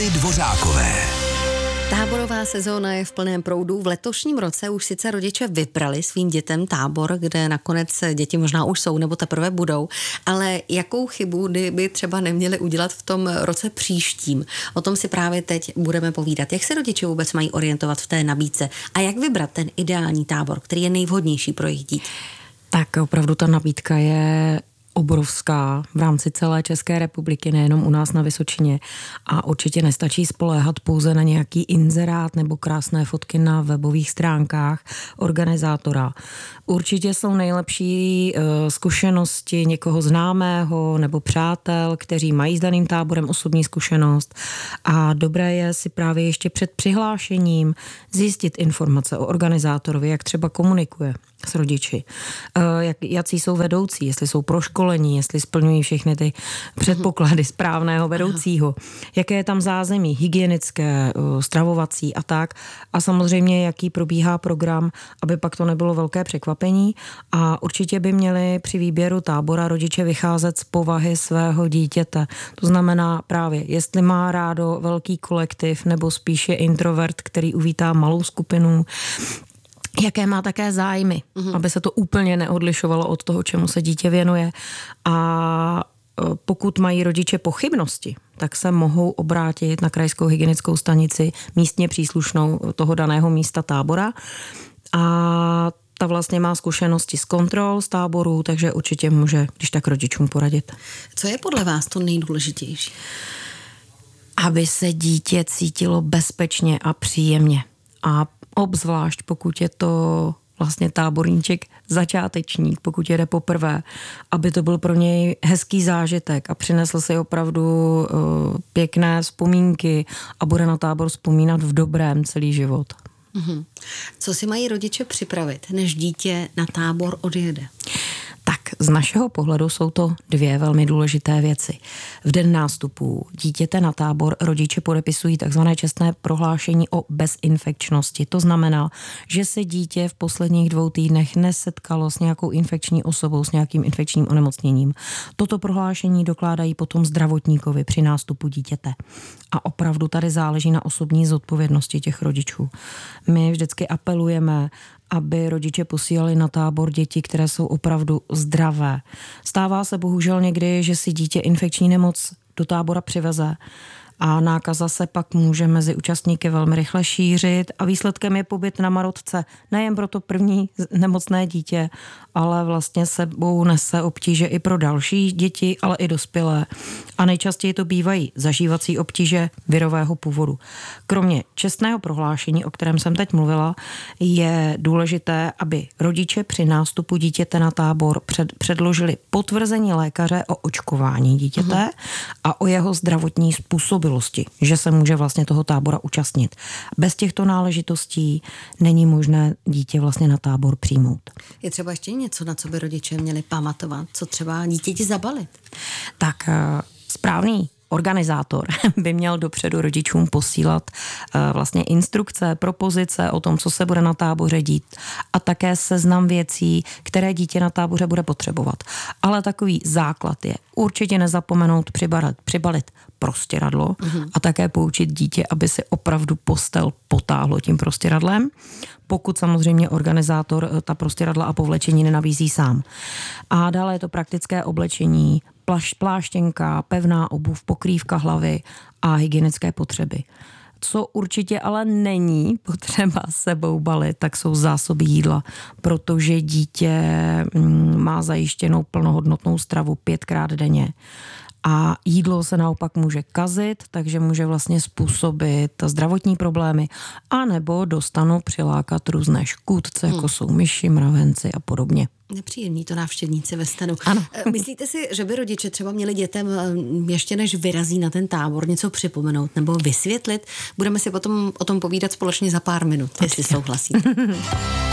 Nely Dvořákové. Táborová sezóna je v plném proudu. V letošním roce už sice rodiče vybrali svým dětem tábor, kde nakonec děti možná už jsou nebo teprve budou, ale jakou chybu by třeba neměli udělat v tom roce příštím? O tom si právě teď budeme povídat. Jak se rodiče vůbec mají orientovat v té nabídce a jak vybrat ten ideální tábor, který je nejvhodnější pro jejich dítě? Tak opravdu ta nabídka je obrovská v rámci celé České republiky, nejenom u nás na Vysočině, a určitě nestačí spoléhat pouze na nějaký inzerát nebo krásné fotky na webových stránkách organizátora. Určitě jsou nejlepší zkušenosti někoho známého nebo přátel, kteří mají s daným táborem osobní zkušenost, a dobré je si právě ještě před přihlášením zjistit informace o organizátorovi, jak třeba komunikuje s rodiči, jací jsou vedoucí, jestli jsou proškolení, jestli splňují všechny ty předpoklady správného vedoucího, jaké je tam zázemí, hygienické, stravovací a tak. A samozřejmě, jaký probíhá program, aby pak to nebylo velké překvapení. A určitě by měli při výběru tábora rodiče vycházet z povahy svého dítěte. To znamená právě, jestli má rádo velký kolektiv nebo spíše introvert, který uvítá malou skupinu, jaké má také zájmy, aby se to úplně neodlišovalo od toho, čemu se dítě věnuje. A pokud mají rodiče pochybnosti, tak se mohou obrátit na krajskou hygienickou stanici místně příslušnou toho daného místa tábora. A ta vlastně má zkušenosti z kontrol, z táborů, takže určitě může, když tak, rodičům poradit. Co je podle vás to nejdůležitější? Aby se dítě cítilo bezpečně a příjemně. A obzvlášť pokud je to vlastně táborníček začátečník, pokud jede poprvé, aby to byl pro něj hezký zážitek a přinesl si opravdu pěkné vzpomínky a bude na tábor vzpomínat v dobrém celý život. Co si mají rodiče připravit, než dítě na tábor odjede? Tak z našeho pohledu jsou to dvě velmi důležité věci. V den nástupu dítěte na tábor rodiče podepisují takzvané čestné prohlášení o bezinfekčnosti. To znamená, že se dítě v posledních 2 týdnech nesetkalo s nějakou infekční osobou, s nějakým infekčním onemocněním. Toto prohlášení dokládají potom zdravotníkovi při nástupu dítěte. A opravdu tady záleží na osobní zodpovědnosti těch rodičů. My vždycky apelujeme, aby rodiče posílali na tábor děti, které jsou opravdu zdravé. Stává se bohužel někdy, že si dítě infekční nemoc do tábora přiveze a nákaza se pak může mezi účastníky velmi rychle šířit a výsledkem je pobyt na marotce. Nejen pro to první nemocné dítě, ale vlastně sebou nese obtíže i pro další děti, ale i dospělé. A nejčastěji to bývají zažívací obtíže virového původu. Kromě čestného prohlášení, o kterém jsem teď mluvila, je důležité, aby rodiče při nástupu dítěte na tábor předložili potvrzení lékaře o očkování dítěte a o jeho zdravotní způsobilosti, že se může vlastně toho tábora účastnit. Bez těchto náležitostí není možné dítě vlastně na tábor přijmout. Je třeba ještě něco, na co by rodiče měli pamatovat, co třeba dítěti zabalit? Tak správný organizátor by měl dopředu rodičům posílat vlastně instrukce, propozice o tom, co se bude na táboře dít a také seznam věcí, které dítě na táboře bude potřebovat. Ale takový základ je určitě nezapomenout přibalit prostěradlo a také poučit dítě, aby si opravdu postel potáhlo tím prostěradlem, pokud samozřejmě organizátor ta prostěradla a povlečení nenabízí sám. A dále je to praktické oblečení, pláštěnka, pevná obuv, pokrývka hlavy a hygienické potřeby. Co určitě ale není potřeba sebou balit, tak jsou zásoby jídla, protože dítě má zajištěnou plnohodnotnou stravu 5krát denně. A jídlo se naopak může kazit, takže může vlastně způsobit zdravotní problémy, anebo přilákat různé škůdce, jako jsou myši, mravenci a podobně. Nepříjemný to návštěvníci ve stanu. Ano. Myslíte si, že by rodiče třeba měli dětem ještě než vyrazí na ten tábor něco připomenout nebo vysvětlit? Budeme si potom o tom povídat společně za pár minut, jestli souhlasíte.